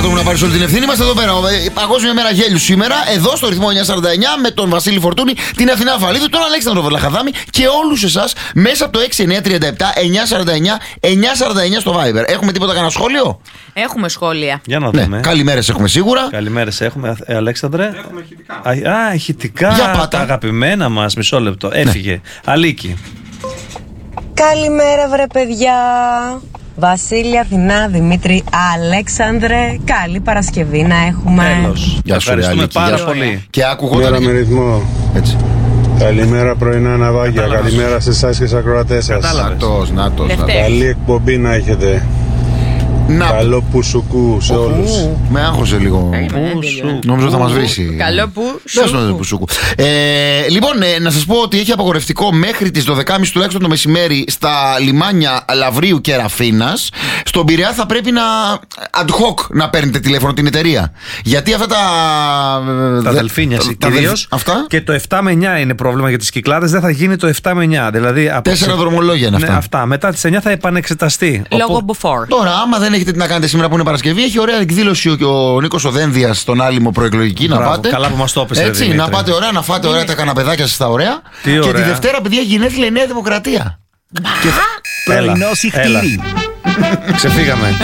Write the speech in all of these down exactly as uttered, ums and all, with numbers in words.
άνθρωπο να πάρει όλη την ευθύνη. Είμαστε εδώ πέρα. Η Παγκόσμια Μέρα Γέλιου σήμερα. Εδώ στο ρυθμό εννιακόσια σαράντα εννιά με τον Βασίλη Φορτούνη, την Αθηνά Φαλίδου, τον Αλέξανδρο Βλαχαδάμη και όλους εσάς μέσα από το έξι εννιά τριάντα επτά εννιακόσια σαράντα εννιά εννιακόσια σαράντα εννιά στο Viber. Έχουμε τίποτα κανένα σχόλιο? Έχουμε σχόλια. Για να δούμε. Ναι, καλημέρες έχουμε σίγουρα. Καλημέρες έχουμε, ε, Αλέξανδρε. Έχουμε ηχητικά. Α, α ηχητικά. Για πάτα. Τα αγαπημένα μας. Μισό λεπτό. Έφυγε. Ναι. Αλίκη. Καλημέρα βρε παιδιά. Βασίλη, Αθηνά, Δημήτρη, Αλέξανδρε. Καλή Παρασκευή να έχουμε. Τέλος. Γεια σου, ευχαριστούμε Αλίκη, πάρα γεια. πολύ. Και άκουγονταν. Μέρα με ρυθμό. Έτσι. Καλημέρα πρωινά ναυάγια. Κατάλαβες. Καλημέρα σε εσάς και στους ακροατές σας. Κατάλαβες. Νάτος, νάτος, Δευτέρα. νάτος. Καλή εκπομπή να έχετε. Να. Καλό πουσουκού σε όλους. Με άγχωσε λίγο. Περίμενε, Πού δεν σου. τελειώνω. Νόμιζα θα μας βρίσει. Καλό που Δεν σου σου. που σούκου. Ε, λοιπόν, ε, να σας πω ότι έχει απαγορευτικό μέχρι τις δώδεκα και τριάντα τουλάχιστον το μεσημέρι στα λιμάνια Λαβρίου και Ραφίνας. Στον Πειραιά θα πρέπει να ad hoc να παίρνετε τηλέφωνο την εταιρεία. Γιατί αυτά τα. Τα δε- δελφίνια τα κυρίως. δελφ- Αυτά. Και το επτά με εννιά είναι πρόβλημα για τις κυκλάδες. Δεν θα γίνει το επτά με εννιά. Δηλαδή από Τέσσερα τις- δρομολόγια είναι Ναι, αυτά. αυτά. Μετά τις εννιά θα επανεξεταστεί. Λόγω Οπό- μποφόρ. Τώρα, άμα δεν έχετε τι να κάνετε σήμερα που είναι Παρασκευή, έχει ωραία εκδήλωση ο, ο Νίκος Οδένδιας στον Άλυμο προεκλογική. Να Μπράβο, πάτε. καλά που μας το έπεσε, ρε Έτσι, Δημήτρη. να πάτε ωραία, να φάτε ωραία τα καναπεδάκια σας τα ωραία. Τι Και τη ωραία. Δευτέρα, παιδιά, γενέθλια η Νέα Δημοκρατία. Και θα- Έλα, έλα. Ξεφύγαμε.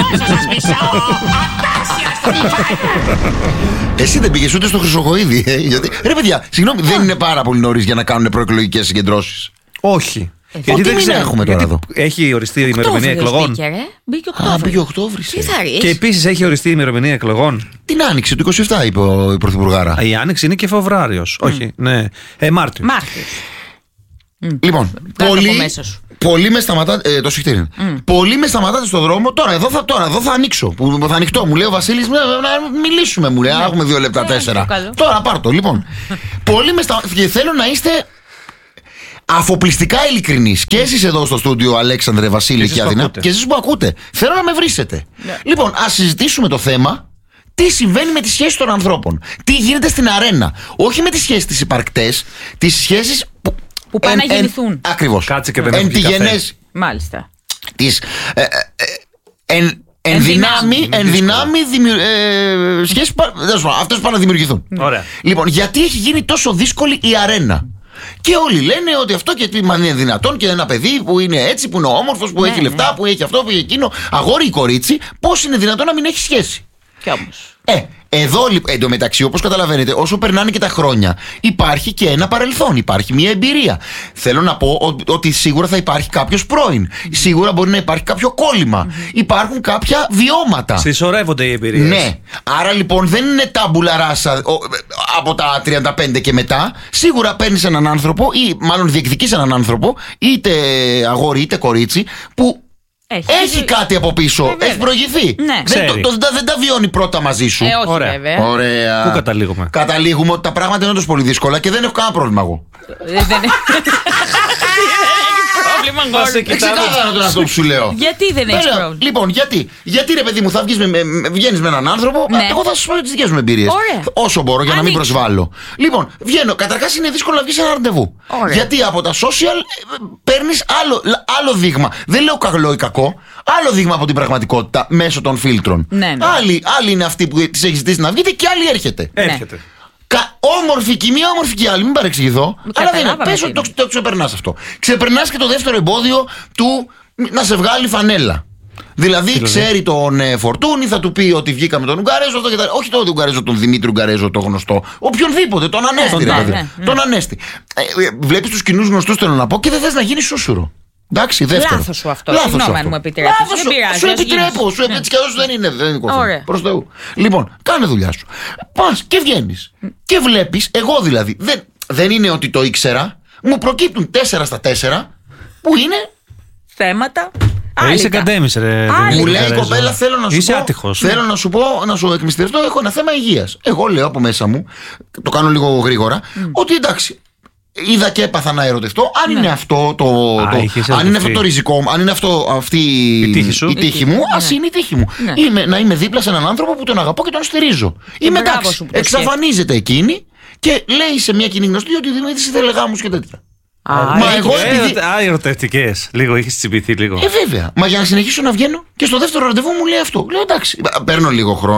Εσύ δεν πήγες ούτε στο Χρυσοχοΐδη, ε, γιατί. Ρε, παιδιά, συγγνώμη, δεν είναι πάρα πολύ νωρίς για να κάνουν προεκλογικές συγκεντρώσεις. Όχι. τι μήνα έχουμε τώρα γιατί εδώ? Έχει οριστεί η ημερομηνία εκλογών. Μπήκε, ρε. Μπήκε Α, Οκτώβρη. πήγε Οκτώβρη. Τι θα ρίξει. Και επίσης έχει οριστεί η ημερομηνία εκλογών. Την άνοιξε του είκοσι επτά, είπε ο η Πρωθυπουργάρα. Η Άνοιξη είναι και Φεβρουάριος. Όχι, ναι. Ε, Μάρτιο. Μάρτιος. Λοιπόν, Κάτω από πολύ, μέσα σου. πολύ με σταματάτε. Ε, το συχτήρι. Πολύ με σταματάτε στον δρόμο. Τώρα εδώ θα, τώρα, εδώ θα ανοίξω. Που, που θα ανοιχτώ. Μου λέει ο Βασίλης, να, να μιλήσουμε. Μου λέει, «Α, έχουμε δύο λεπτά, Ναι, τέσσερα. το καλό. Τώρα πάρ' το. Λοιπόν, πολύ με σταματάτε. Και θέλω να είστε αφοπλιστικά ειλικρινείς. Και εσείς εδώ στο στούντιο, Αλέξανδρε, Βασίλη εσείς και που Αδυνά. ακούτε. Και εσείς που ακούτε. Θέλω να με βρίσετε. Ναι. Λοιπόν, ας συζητήσουμε το θέμα. Τι συμβαίνει με τις σχέσεις των ανθρώπων. Τι γίνεται στην αρένα. Όχι με τις σχέσεις τις υπαρκτές, τις σχέσεις που. Που πάνε να γεννηθούν. Ακριβώς. Κάτσε και δεν εν έχω τη πιει καφέ. γενές Μάλιστα. της. Ε, ε, ε, εν, εν Εν δυνάμει, δυνάμει. εν δυνάμει δημιου, ε, σχέσεις που αυτές πάνε να δημιουργηθούν. Ωραία. Λοιπόν, γιατί έχει γίνει τόσο δύσκολη η αρένα. Και όλοι λένε ότι αυτό και τι μα είναι δυνατόν και ένα παιδί που είναι έτσι, που είναι όμορφος, που Ναι, έχει ναι. λεφτά, που έχει αυτό, που έχει εκείνο, αγόρι ή κορίτσι, πώς είναι δυνατόν να μην έχει σχέση. Κι όμως. Ε, εδώ λοιπόν, εντωμεταξύ, όπως καταλαβαίνετε, όσο περνάνε και τα χρόνια, υπάρχει και ένα παρελθόν, υπάρχει μια εμπειρία. Θέλω να πω ο- ότι σίγουρα θα υπάρχει κάποιος πρώην. Σίγουρα μπορεί να υπάρχει κάποιο κόλλημα. Υπάρχουν κάποια βιώματα. Συσσωρεύονται οι εμπειρίες. Ναι. Άρα λοιπόν δεν είναι τάμπουλα ράσα ο, από τα τριάντα πέντε και μετά. Σίγουρα παίρνεις έναν άνθρωπο ή μάλλον διεκδικείς έναν άνθρωπο, είτε αγόρι είτε κορίτσι, που. Έχει, Έχει κάτι από πίσω, Ε, βέβαια. έχει προηγηθεί. Ναι. Δεν, Ξέρει. το, το- δεν τα- δεν τα βιώνει πρώτα μαζί σου. Ε, όχι Ωραία. βέβαια. Ωραία. Πού καταλήγουμε? Καταλήγουμε ότι τα πράγματα είναι όντως πολύ δύσκολα και δεν έχω κανένα πρόβλημα εγώ. Ε, Δεν έχει πρόβλημα, Μας αγόρι. εκεί. Ξεκάθαρα τον αυτό που σου λέω. Γιατί δεν έχει Βέβαια, πρόβλημα. Λοιπόν, γιατί, γιατί ρε παιδί μου, θα βγεις με, με, με- βγαίνεις με έναν άνθρωπο. Ναι. Εγώ θα σου πω τις δικές μου εμπειρίες. Ωραία. Όσο μπορώ για να μην Ανοίξου. προσβάλλω. Λοιπόν, βγαίνω. Καταρχάς είναι δύσκολο να βγεις σε ένα ραντεβού. Ωραία. Γιατί από τα social ε, παίρνεις άλλο, άλλο δείγμα. Δεν λέω καλό ή κακό. Άλλο δείγμα από την πραγματικότητα μέσω των φίλτρων. Ναι, ναι. Άλλοι, άλλοι είναι αυτοί που τις έχει ζητήσει να βγείτε και άλλοι έρχεται. Έρχεται. Κα... Όμορφη και μία όμορφη και άλλη, μην παρεξηγηθώ. Αλλά δεν είναι. καταλάβαμε Πες τι ότι το, είναι. το ξεπερνάς αυτό. Ξεπερνάς και το δεύτερο εμπόδιο του να σε βγάλει φανέλα. Δηλαδή, ξέρει τον ε, Φορτούνη, θα του πει ότι βγήκα με τον Ουγγαρέζο. Αυτό και τα... Όχι τον Ουγγαρέζο, τον Δημήτρη Ουγγαρέζο, το γνωστό. Οποιονδήποτε, τον Ανέστη. Ναι, ρε ναι, παιδί. ναι, ναι. Τον Ανέστη. Ε, ε, Βλέπεις τους κοινούς γνωστούς, θέλω να πω, και δεν θες να γίνεις σούσουρο. Εντάξει, δεύτερο. Λάθος σου αυτό. Λάθος Συγγνώμη σου αν αυτό. μου επιτρέπεις. Λάθος Δεν σου. πειράζει, Σου ας γίνεις. επιτρέπω. Σου Ναι. έτσι κι αλλιώς δεν είναι. Δεν είναι κοφτό. Ωραία. Προς Θεού. Λοιπόν, κάνε δουλειά σου. Πας και βγαίνεις. Και βλέπεις, εγώ δηλαδή, δεν, δεν είναι ότι το ήξερα. Μου προκύπτουν τέσσερα στα τέσσερα που είναι. Θέματα. Ε, είσαι άλυτα. καντέμις, ρε. Μου Δημήτρη Μου λέει η Καρέζο. κοπέλα, θέλω να σου Είσαι πω. άτυχος. Θέλω να σου πω, να σου εκμυστηρευτώ, έχω ένα θέμα υγείας. Εγώ λέω από μέσα μου, το κάνω λίγο γρήγορα, ότι εντάξει. Είδα και έπαθα να ερωτευτώ. Αν είναι αυτό το. Α, το είχες αν είναι ερωτευτεί. αυτό το ριζικό μου, αν είναι αυτό, αυτή Η τύχη σου. η τύχη μου, Ναι. ας είναι η τύχη μου. Ναι. Είμαι, να είμαι δίπλα σε έναν άνθρωπο που τον αγαπώ και τον στηρίζω. Είμαι μπράβο εντάξει. σου που το Εξαφανίζεται εκείνη και λέει σε μια κοινή γνωστή ότι ο Δημήτρης ήθελε γάμους και τέτοια. Α, Μα έχει- εγώ επειδή- Ε, Α, ερωτευτικές. Λίγο, είχες τσιμπηθεί λίγο. Ε, βέβαια. Μα για να συνεχίσω να βγαίνω και στο δεύτερο ραντεβού μου λέει αυτό. Λέω εντάξει. Παίρνω λίγο χρόνο.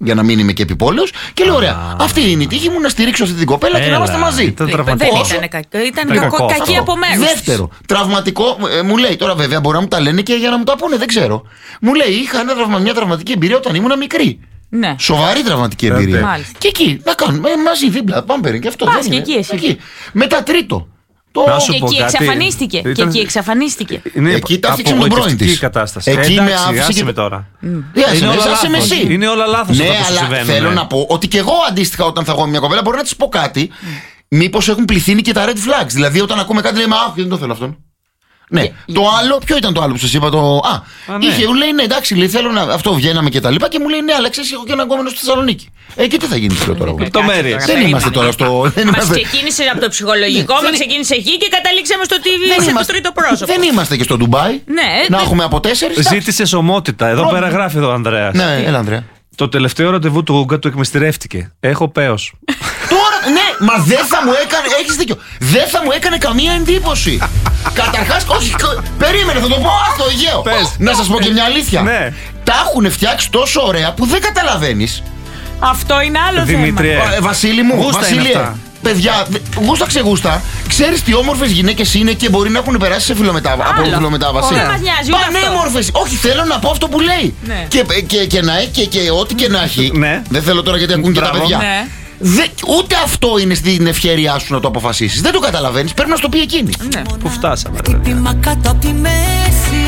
για να μην είμαι και επιπόλαιος. Και λέω: ωραία, αυτή είναι η τύχη μου, να στηρίξω αυτή την κοπέλα και να είμαστε μαζί. Ήταν Δεν τραυματικό. ήταν κακό. Ήταν Ήταν κακό, κακό κακή αυτό. από μέρους. Δεύτερο, τραυματικό, ε, μου λέει τώρα βέβαια μπορεί να μου τα λένε και για να μου τα πούνε, δεν ξέρω. Μου λέει: είχα ένα τραυμα, μια τραυματική εμπειρία όταν ήμουν μικρή. Ναι. Σοβαρή τραυματική εμπειρία. Μάλιστα. Και εκεί να κάνουμε ε, μαζί δίπλα. Πάμπερ και αυτό. Πας δεν και είναι. εκεί εσύ. Μετά τρίτο. Το... Να σου Και πω εκεί κάτι. εξαφανίστηκε. Και Ήταν- εκεί εξαφανίστηκε. Είναι Εκεί τα έφτιαξε με τον πρώην απογοητευτική της. η κατάσταση. Εκεί Ε, με εντάξει, άφησε άσε και- με τώρα. Ε, άσε Είναι με, όλα άσε με λάθος. εσύ. Είναι όλα λάθος Ναι, αυτά που αλλά συμβαίνουν, θέλω ναι. να πω ότι και εγώ αντίστοιχα όταν θα έχω μια κοπέλα μπορεί να τη πω κάτι. Μήπως έχουν πληθύνει και τα red flags. Δηλαδή όταν ακούμε κάτι λέμε: αχ, δεν το θέλω αυτόν. Ναι. Το άλλο, ποιο ήταν το άλλο που σας είπα? Το... Α, Α, ναι. είχε, μου λέει: ναι, εντάξει, λέει, θέλω να. Αυτό βγαίναμε και τα λοιπά. Και μου λέει: ναι, αλλά ξέρεις, έχω και έναν κόμενο στη Θεσσαλονίκη. Ε, και τι θα γίνει, σου λέω τώρα. εγώ. Λεπτομέρειες. Κάτσε Δεν τώρα, είμαστε τώρα περίμενε. στο. Δεν Μας είμαστε, ξεκίνησε από το ψυχολογικό, Ναι, μας δεν- ξεκίνησε εκεί και καταλήξαμε στο ότι δεν είσαι το είμαστε- τρίτο πρόσωπο. δεν είμαστε και στο Ντουμπάι. Ναι, Να δεν- έχουμε από τέσσερις. Ζήτησε ομότητα. Εδώ Πρόβλημα. πέρα γράφει εδώ ο Ανδρέας. Ναι, έλα, Ανδρέα. Το τελευταίο ραντεβού του Γούγκα του εκμυστηρεύτηκε. Έχω πέος. Τώρα, ναι, μα δεν θα μου έκανε. Έχεις δίκιο. Δεν θα μου έκανε καμία εντύπωση. Καταρχάς, όχι. κα- Περίμενε, θα το πω. Αυτό, Αιγαίο. Πες. Να σας πω και μια αλήθεια. Ναι. Τα έχουν φτιάξει τόσο ωραία που δεν καταλαβαίνεις. Αυτό είναι άλλο Δημήτριε. θέμα. Ε, Βασίλη μου, Γούστα Βασίλη, είναι αυτά. παιδιά, δε- γούστα ξεγούστα. Ξέρεις τι όμορφες γυναίκες είναι και μπορεί να έχουν περάσει σε φιλομετάβαση. Από Άλλο. φιλομετάβαση. Δεν μας νοιάζει ούτε αυτό. Πανέμορφες. Όχι, θέλω να πω αυτό που λέει. Ναι. Και, και, και να έχει και, και ό,τι και να έχει. Ναι. Δεν θέλω τώρα γιατί ακούν και τα Μπράβο. παιδιά. Ναι. Δε, ούτε αυτό είναι στην ευχέρειά σου να το αποφασίσεις. Δεν το καταλαβαίνεις. Πρέπει να σου το πει εκείνη. Ναι. Πού φτάσαμε, ρε. Χτύπημα κάτω απ' τη μέση.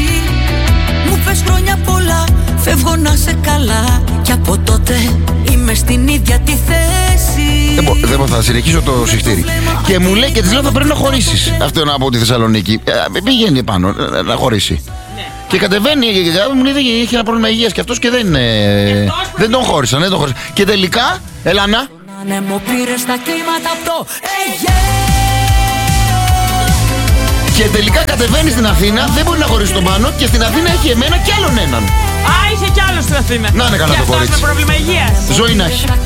Μου πες χρόνια πολλά, φεύγω να σε καλά. Κι από τότε είμαι στην ίδια τη θέση. Δεν, μπο- δεν μπο- θα συνεχίσω το συχτήρι. Και μου λέει και της λέω θα πρέπει να χωρίσεις. Αυτό είναι από τη Θεσσαλονίκη. Ε, πήγαινε πάνω ε, να χωρίσει. Και κατεβαίνει και και- μου λέει δεν είχε ένα πρόβλημα υγείας και αυτός και δεν, ε, δεν τον χώρισαν. Δεν τον χώρισαν. Και τελικά, έλα να. Ναι, μου πήρες τα κύματα από το Αιγαίο. Και τελικά κατεβαίνει στην Αθήνα, δεν μπορεί να χωρίσει τον πάνω και στην Αθήνα έχει εμένα και άλλον έναν. Α, είσαι κι άλλο στην Αθήνα. Να είναι καλά Και το αυτός κορίτσι. με πρόβλημα υγείας. Ζωή να έχει. Τα